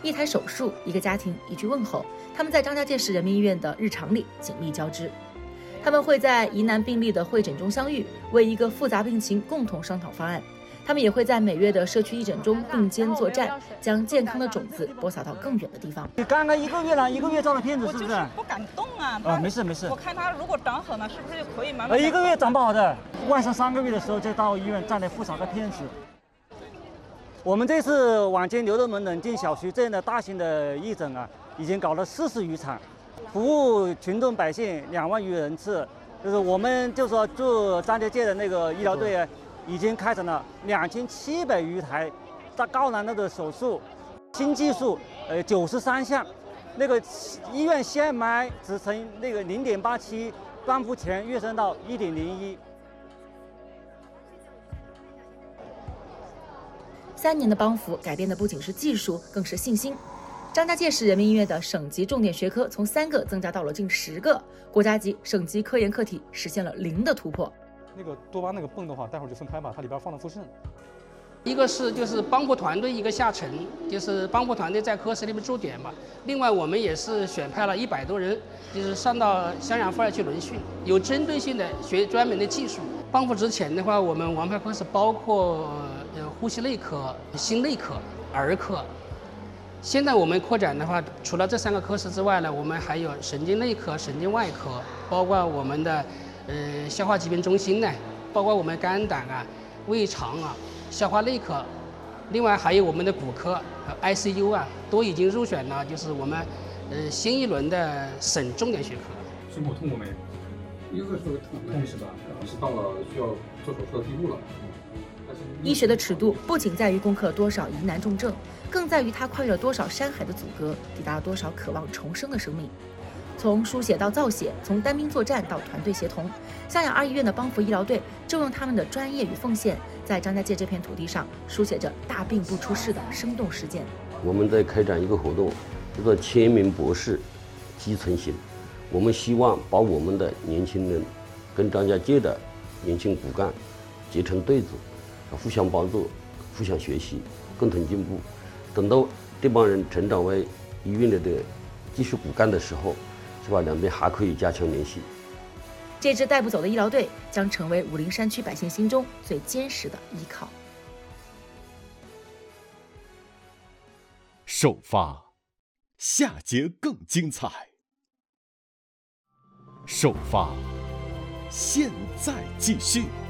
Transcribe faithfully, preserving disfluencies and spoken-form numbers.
一台手术，一个家庭，一句问候，他们在张家界市人民医院的日常里紧密交织。他们会在疑难病例的会诊中相遇，为一个复杂病情共同商讨方案。他们也会在每月的社区义诊中并肩作战，将健康的种子播撒到更远的地方。 你刚刚一个月了，一个月照的片子是不是？ 不敢动啊。 啊，没事没事。 我看他如果长好了，是不是就可以慢慢？ 呃，一个月长不好的，晚上三个月的时候就到医院再来复查个片子。我们这次晚间牛肉门冷静小区这样的大型的义诊啊，已经搞了四十余场，服务群众百姓两万余人次。就是我们就说驻张家界的那个医疗队啊，已经开展了两千七百余台大高难度的手术，新技术呃九十三项，那个医院 C M I 值从那个零点八七帮扶前跃升到一点零一。 三年的帮扶改变的不仅是技术，更是信心。张家界市人民医院的省级重点学科从三个增加到了近十个，国家级、省级科研课题实现了零的突破。 那个多巴那个泵的话，待会儿就分开吧，它里边放了副肾。 一个是就是帮扶团队一个下沉，就是帮扶团队在科室里面驻点嘛。另外我们也是选派了一百多人，就是上到襄阳妇儿去轮训，有针对性的学专门的技术。帮扶之前的话，我们王牌科室包括呃呼吸内科、心内科、儿科。现在我们扩展的话，除了这三个科室之外呢，我们还有神经内科、神经外科，包括我们的呃消化疾病中心呢，包括我们肝胆啊、胃肠啊、消化内科，另外还有我们的骨科、I C U 啊，都已经入选了，就是我们呃新一轮的省重点学科。 胸口痛过没？一个是痛，痛是吧？可能是到了需要做手术的地步了。 医学的尺度不仅在于攻克多少疑难重症，更在于它跨越了多少山海的阻隔，抵达了多少渴望重生的生命。从输血到造血，从单兵作战到团队协同，襄阳二医院的帮扶医疗队正用他们的专业与奉献，在张家界这片土地上书写着大病不出事的生动实践。 我们在开展一个活动，叫做千名博士基层行。我们希望把我们的年轻人跟张家界的年轻骨干结成对子，互相帮助，互相学习，共同进步。等到这帮人成长为医院里的技术骨干的时候，是吧？两边还可以加强联系。 这支带不走的医疗队将成为武陵山区百姓心中最坚实的依靠。 首发，下节更精彩。首发，现在继续。